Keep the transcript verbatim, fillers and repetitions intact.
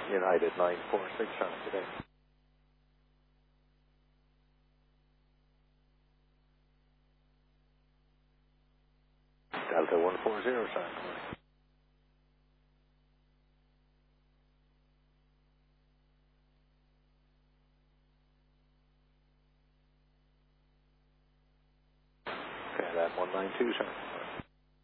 United nine four six, Charlie, today. Delta one four zero, Charlie, good morning. Okay, that one nine two, Charlie.